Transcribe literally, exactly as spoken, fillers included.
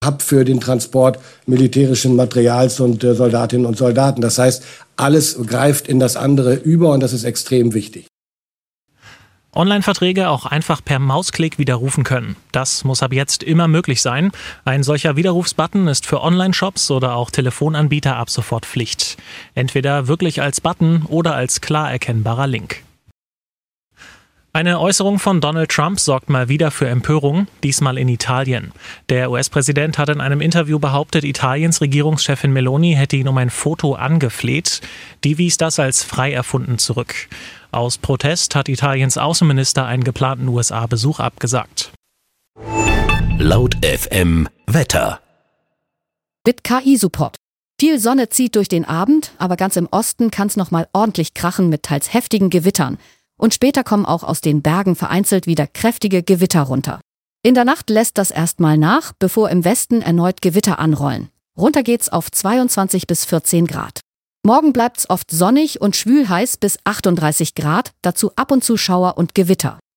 Hub für den Transport militärischen Materials und äh, Soldatinnen und Soldaten. Das heißt, alles greift in das andere über und das ist extrem wichtig. Online-Verträge auch einfach per Mausklick widerrufen können. Das muss ab jetzt immer möglich sein. Ein solcher Widerrufsbutton ist für Online-Shops oder auch Telefonanbieter ab sofort Pflicht. Entweder wirklich als Button oder als klar erkennbarer Link. Eine Äußerung von Donald Trump sorgt mal wieder für Empörung, diesmal in Italien. Der U S-Präsident hat in einem Interview behauptet, Italiens Regierungschefin Meloni hätte ihn um ein Foto angefleht. Die wies das als frei erfunden zurück. Aus Protest hat Italiens Außenminister einen geplanten U S A-Besuch abgesagt. Laut F M Wetter. Mit K I-Support. Viel Sonne zieht durch den Abend, aber ganz im Osten kann es nochmal ordentlich krachen mit teils heftigen Gewittern. Und später kommen auch aus den Bergen vereinzelt wieder kräftige Gewitter runter. In der Nacht lässt das erstmal nach, bevor im Westen erneut Gewitter anrollen. Runter geht's auf zweiundzwanzig bis vierzehn Grad. Morgen bleibt's oft sonnig und schwül heiß bis achtunddreißig Grad, dazu ab und zu Schauer und Gewitter.